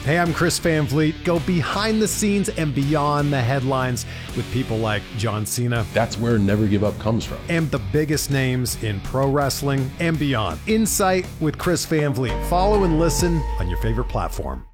Hey, I'm Chris Van Vliet. Go behind the scenes and beyond the headlines with people like John Cena. That's where Never Give Up comes from. And the biggest names in pro wrestling and beyond. Insight with Chris Van Vliet. Follow and listen on your favorite platform.